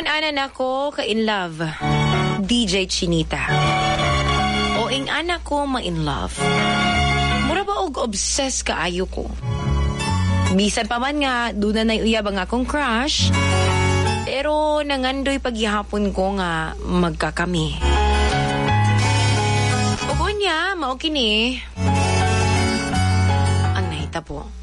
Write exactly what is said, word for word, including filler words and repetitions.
Ingon ana nako ka in love. D J Chinita. O ing anak ko ma-in love. Mura ba og obsessed kaayo ko? Bisan pa man nga, doon na naiuyab ang akong crush. Pero nangandoy paghihapon ko nga magkakami. O niya, mao kini ang nahitabo.